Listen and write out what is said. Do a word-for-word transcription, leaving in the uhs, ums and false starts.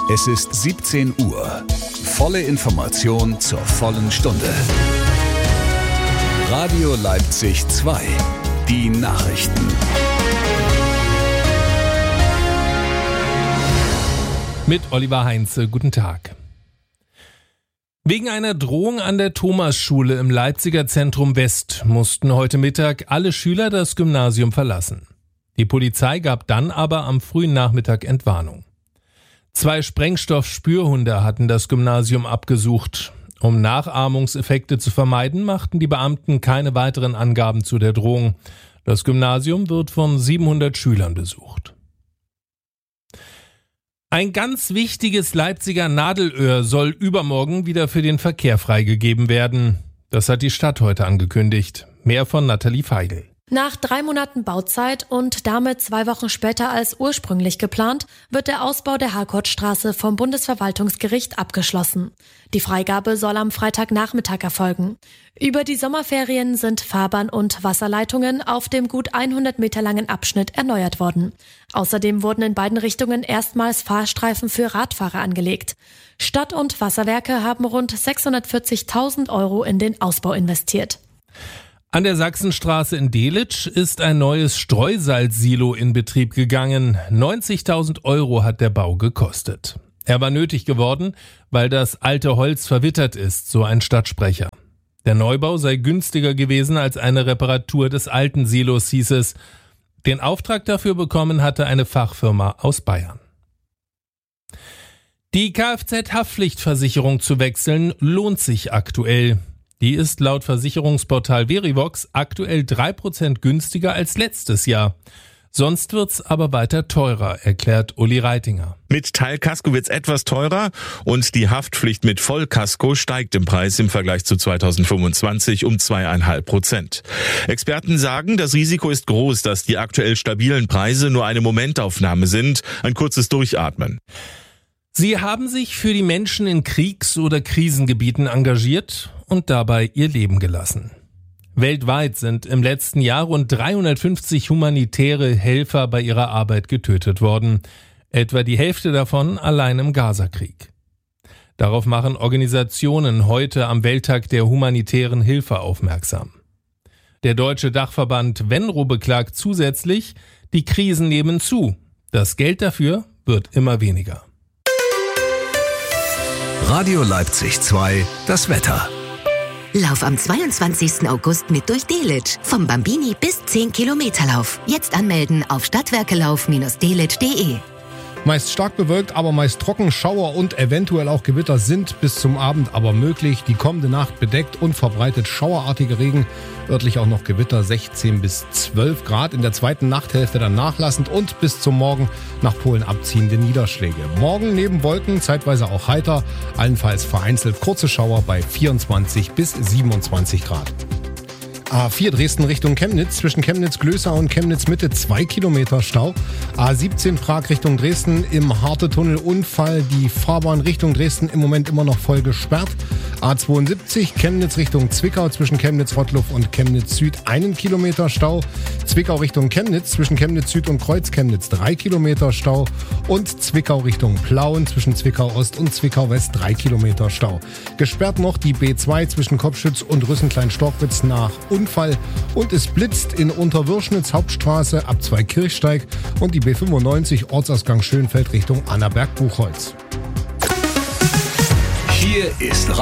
Es ist siebzehn Uhr. Volle Information zur vollen Stunde. Radio Leipzig zwei. Die Nachrichten. Mit Oliver Heinze. Guten Tag. Wegen einer Drohung an der Thomasschule im Leipziger Zentrum West mussten heute Mittag alle Schüler das Gymnasium verlassen. Die Polizei gab dann aber am frühen Nachmittag Entwarnung. Zwei Sprengstoffspürhunde hatten das Gymnasium abgesucht. Um Nachahmungseffekte zu vermeiden, machten die Beamten keine weiteren Angaben zu der Drohung. Das Gymnasium wird von siebenhundert Schülern besucht. Ein ganz wichtiges Leipziger Nadelöhr soll übermorgen wieder für den Verkehr freigegeben werden. Das hat die Stadt heute angekündigt. Mehr von Nathalie Feigl. Nach drei Monaten Bauzeit und damit zwei Wochen später als ursprünglich geplant, wird der Ausbau der Harkortstraße vom Bundesverwaltungsgericht abgeschlossen. Die Freigabe soll am Freitagnachmittag erfolgen. Über die Sommerferien sind Fahrbahn und Wasserleitungen auf dem gut hundert Meter langen Abschnitt erneuert worden. Außerdem wurden in beiden Richtungen erstmals Fahrstreifen für Radfahrer angelegt. Stadt und Wasserwerke haben rund sechshundertvierzigtausend Euro in den Ausbau investiert. An der Sachsenstraße in Delitzsch ist ein neues Streusalzsilo in Betrieb gegangen. neunzigtausend Euro hat der Bau gekostet. Er war nötig geworden, weil das alte Holz verwittert ist, so ein Stadtsprecher. Der Neubau sei günstiger gewesen als eine Reparatur des alten Silos, hieß es. Den Auftrag dafür bekommen hatte eine Fachfirma aus Bayern. Die Kfz-Haftpflichtversicherung zu wechseln lohnt sich aktuell. Die ist laut Versicherungsportal Verivox aktuell drei Prozent günstiger als letztes Jahr. Sonst wird's aber weiter teurer, erklärt Uli Reitinger. Mit Teilkasko wird's etwas teurer und die Haftpflicht mit Vollkasko steigt im Preis im Vergleich zu zweitausendfünfundzwanzig um zwei Komma fünf Prozent. Experten sagen, das Risiko ist groß, dass die aktuell stabilen Preise nur eine Momentaufnahme sind, ein kurzes Durchatmen. Sie haben sich für die Menschen in Kriegs- oder Krisengebieten engagiert und dabei ihr Leben gelassen. Weltweit sind im letzten Jahr rund dreihundertfünfzig humanitäre Helfer bei ihrer Arbeit getötet worden. Etwa die Hälfte davon allein im Gazakrieg. Darauf machen Organisationen heute am Welttag der humanitären Hilfe aufmerksam. Der deutsche Dachverband Venro beklagt zusätzlich, die Krisen nehmen zu. Das Geld dafür wird immer weniger. Radio Leipzig zwei, das Wetter. Lauf am zweiundzwanzigsten August mit durch Delitzsch. Vom Bambini bis zehn Kilometer Lauf. Jetzt anmelden auf stadtwerkelauf Bindestrich delitzsch Punkt de. Meist stark bewölkt, aber meist trocken. Schauer und eventuell auch Gewitter sind bis zum Abend aber möglich. Die kommende Nacht bedeckt und verbreitet schauerartige Regen. Örtlich auch noch Gewitter, sechzehn bis zwölf Grad. In der zweiten Nachthälfte dann nachlassend und bis zum Morgen nach Polen abziehende Niederschläge. Morgen neben Wolken zeitweise auch heiter, allenfalls vereinzelt kurze Schauer bei vierundzwanzig bis siebenundzwanzig Grad. A vier Dresden Richtung Chemnitz, zwischen Chemnitz-Glößau und Chemnitz-Mitte zwei Kilometer Stau. A siebzehn Prag Richtung Dresden, im Harte-Tunnel Unfall, die Fahrbahn Richtung Dresden im Moment immer noch voll gesperrt. A zweiundsiebzig Chemnitz Richtung Zwickau, zwischen Chemnitz-Rottluff und Chemnitz-Süd einen Kilometer Stau. Zwickau Richtung Chemnitz, zwischen Chemnitz-Süd und Kreuz-Chemnitz drei Kilometer Stau. Und Zwickau Richtung Plauen, zwischen Zwickau-Ost und Zwickau-West drei Kilometer Stau. Gesperrt noch die B zwei zwischen Kopfschütz und Rüssenklein-Storkwitz nach Unfall und es blitzt in Unterwürschnitz Hauptstraße ab Zweikirchsteig und die B fünfundneunzig Ortsausgang Schönfeld Richtung Annaberg-Buchholz. Hier ist